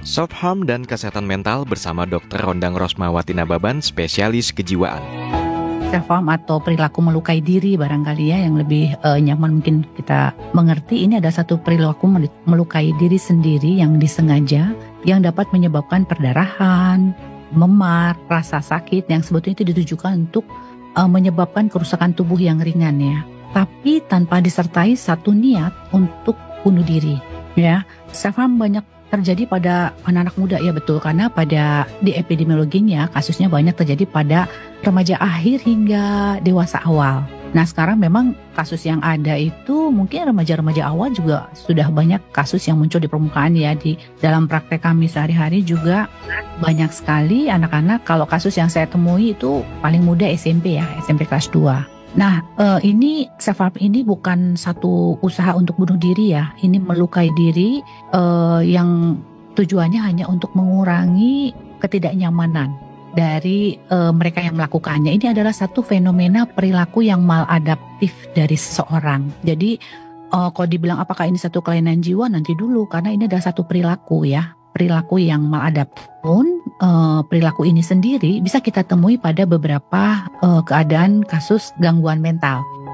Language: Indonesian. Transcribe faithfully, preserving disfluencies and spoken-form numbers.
Self Harm dan Kesehatan Mental bersama dokter Rondang Rosmawati Nababan, spesialis kejiwaan. Self harm atau perilaku melukai diri barangkali ya yang lebih uh, nyaman mungkin kita mengerti. Ini ada satu perilaku melukai diri sendiri yang disengaja, yang dapat menyebabkan perdarahan, memar, rasa sakit yang sebetulnya itu ditujukan untuk uh, menyebabkan kerusakan tubuh yang ringan ya. Tapi tanpa disertai satu niat untuk bunuh diri ya. Self harm banyak terjadi pada anak-anak muda ya, betul, karena pada di epidemiologinya kasusnya banyak terjadi pada remaja akhir hingga dewasa awal. Nah sekarang memang kasus yang ada itu mungkin remaja-remaja awal juga sudah banyak kasus yang muncul di permukaan ya. Di dalam praktek kami sehari-hari juga banyak sekali anak-anak. Kalau kasus yang saya temui itu paling muda S M P ya, S M P kelas dua. Nah, uh, ini self harm ini bukan satu usaha untuk bunuh diri ya. Ini melukai diri uh, yang tujuannya hanya untuk mengurangi ketidaknyamanan dari uh, mereka yang melakukannya. Ini adalah satu fenomena perilaku yang maladaptif dari seseorang. Jadi, uh, kalau dibilang apakah ini satu kelainan jiwa, nanti dulu, karena ini adalah satu perilaku ya. Perilaku yang maladaptif pun uh, perilaku ini sendiri bisa kita temui pada beberapa uh, keadaan kasus gangguan mental.